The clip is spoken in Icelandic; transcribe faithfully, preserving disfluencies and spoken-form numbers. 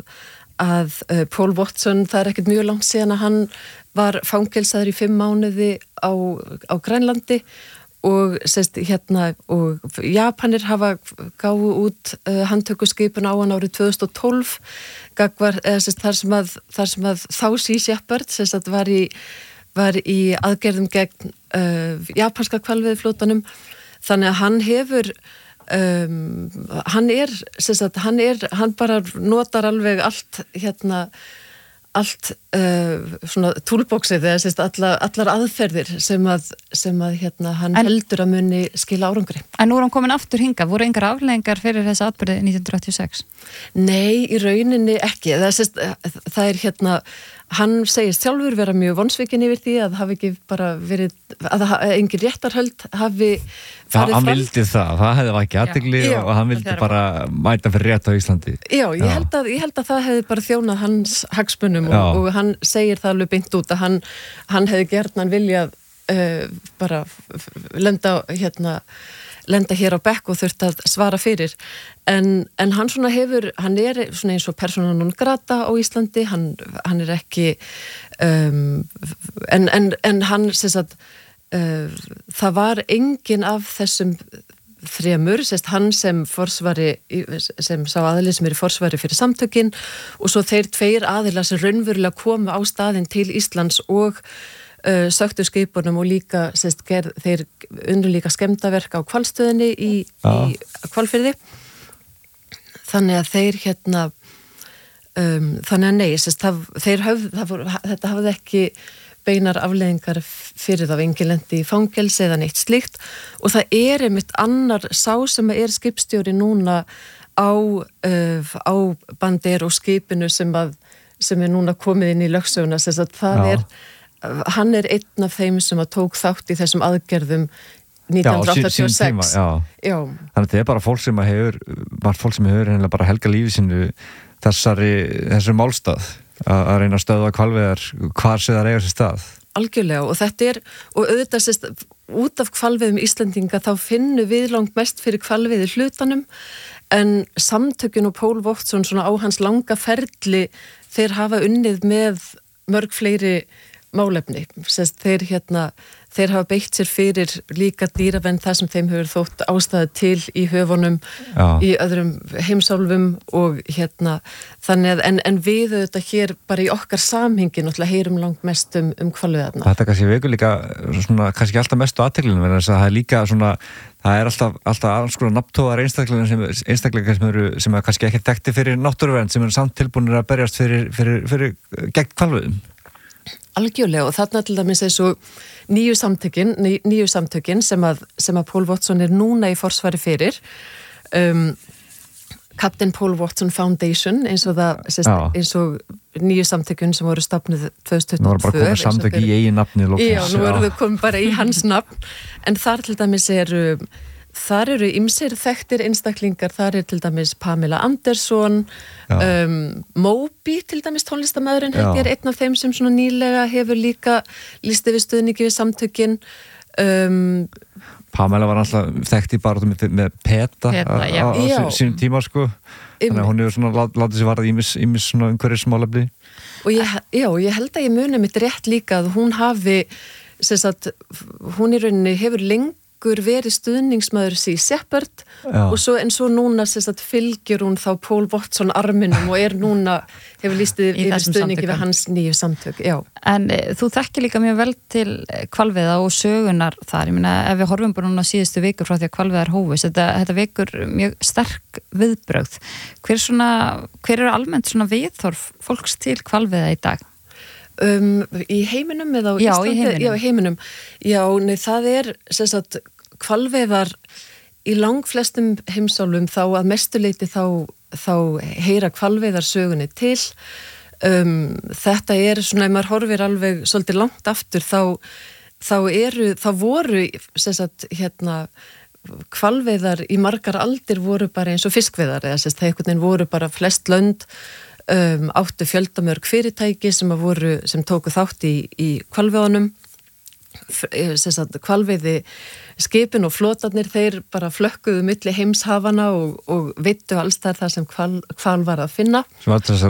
að uh, Paul Watson, það er ekkert mjög langt síðan að hann var fangelsaður í fimm mánuði á, á Grænlandi og sérst hérna og Japanir hafa gáfu út uh, handtökuskipun á hann árið tvö þúsund og tólf gagvar, eða sérst þar sem að þar sem að þá Sea Shepherd sérst að var í var í aðgerðum gegn uh, japanska hvalveiðiflotanum þannig að hann hefur um, hann er sem sagt, hann er, hann bara notar alveg allt hérna allt uh, svona toolboxið eða sérst allar, allar aðferðir sem að, sem að hérna hann en, heldur að muni skila árangri. En nú er hann komin aftur hingað, voru engar afleiðingar fyrir þessa atburði nítján hundruð áttatíu og sex? Nei, í rauninni ekki. Það, sérst, það er hérna hann segist sjálfur vera mjög vonsvikinn yfir því að hafi ekki bara verið, að engin réttarhöld hafi farið fram. Hann vildi það, það hefði ekki athygli og hann vildi bara mæta fyrir rétt á Íslandi. Já, ég, Já. Held, að, ég held að það hefði bara þjónað hans hagsmunum og, og hann segir það alveg beint út að hann, hann hefði gerðnan viljað uh, bara lenda hérna lenda hér á bekk og þurft að svara fyrir en, en hann svona hefur hann er svona eins og persóna non grata á Íslandi, hann, hann er ekki um, en, en, en hann sem sagt uh, það var engin af þessum þremur, sérst hann sem forsvari, sem sá aðili sem er í forsvari fyrir samtökin og svo þeir tveir aðilar sem raunverulega komu á staðinn til Íslands og Uh, söktu skipunum og líka sérst, ger, þeir unnu líka skemmdaverk á hvalstöðinni í, í Hvalfirði þannig að þeir hérna um, þannig að nei sérst, það, þeir höf, það fór, þetta hafði ekki beinar afleiðingar fyrir þá engin lendi í fangelsi eða neitt slíkt og það er einmitt annar sá sem er skipstjóri núna á, uh, á Bandera og skipinu sem, að, sem er núna komið inn í lögsöguna sérst að það Já. er hann er einn af þeim sem að tók þátt í þessum aðgerðum nítján hundruð áttatíu og sex. Já, já. já. Þannig að þetta er bara fólk sem að hefur, bara fólk sem hefur hennilega bara helga lífi sínu þessari, þessari málstað að, að reyna að stöða hvalveiðar hvar sem það eiga sér stað. Algjörlega og þetta er, og auðvitað sérst, út af hvalveiðum Íslendinga þá finnum við langt mest fyrir hvalveiði hlutanum en samtökin og Paul Watson svona á hans langa ferli þeir hafa unnið með mörg fleiri málefni, sérst, þeir hérna þeir hafa beitt sér fyrir líka dýravernd það sem þeim hefur þótt ástæða til í höfunum, Já. Í öðrum heimsálfum og hérna þannig að, en, en við auðvitað hér bara í okkar samhengi náttúrulega heyrum langt mest um, um hvalveiðarnar. Þetta kannski vekur líka svona, kannski alltaf mestu athyglinum en þess að það er líka svona það er alltaf, alltaf alls konar nafntóðar einstaklingar sem, einstaklingar sem eru sem er kannski ekki þekkti fyrir náttúruvernd sem eru samt tilbúnir að berjast fyrir, fyrir, fyrir, fyrir gegn hvalveiðum. Algjörlega og þarna til dæmis eins og nýju samtökin, ný, nýju samtökin sem að, sem að Paul Watson er núna í forsvari fyrir um, Captain Paul Watson Foundation eins og það, sérst, eins og nýju samtökin sem voru stofnuð tvö þúsund tuttugu og tvö. Nú voru bara komið samtök í eigin nafni lókins. Já, nú voru þau komið bara í hans nafn en þar til dæmis eru Þar eru ýmsir þekktir einstaklingar, þar er til dæmis Pamela Anderson, um, Moby til dæmis tónlistamæðurinn, held ég er einn af þeim sem svona nýlega hefur líka lýst yfir stuðningi við samtökin. Um, Pamela var alltaf þekkt í bara með, með PETA á, á, á sínum tíma sko, þannig að hún hefur svona lát, látið sér varðað ímis, ímis svona umhverfismálefni. Og ég, já, ég held að ég muni mitt rétt líka að hún hafi, sem sagt, hún í rauninni hefur lengi verið stuðningsmaður Sea Shepherd og svo, en svo núna sagt, fylgjur hún þá Paul Watson arminum og er núna, hefur lýstið yfir stuðningi við hans nýju samtök. Já. En e, þú þekkir líka mjög vel til hvalveiða og sögunar þar, ég meina ef við horfum bara núna síðustu vikur frá því að hvalveiðar hófust, þetta, þetta vekur mjög sterk viðbrögð. Hver, svona, hver eru almennt svona viðhorf fólks til hvalveiða í dag? Um, í heiminum eða á Já, Íslandi? í heiminum. Já, í heiminum. Já, nei, það er sem sagt, hvalveiðar í langflestum heimsálfum þá að mestuleiti þá, þá heyra hvalveiðar sögunni til. Um, þetta er svona, ef maður horfir alveg svolítið langt aftur, þá, þá eru, þá voru, sem sagt, hérna, hvalveiðar í margar aldir voru bara eins og fiskveiðar, eða sem sagt, það einhvern veginn voru bara flest lönd Um, áttu fjöldamörg fyrirtæki sem að voru, sem tóku þátt í, í hvalveiðunum sem sagt hvalveiði skipin og flotarnir, þeir bara flökkuðu milli heimshafana og, og veittu alls þar það sem hval, hval var að finna. Sem var þess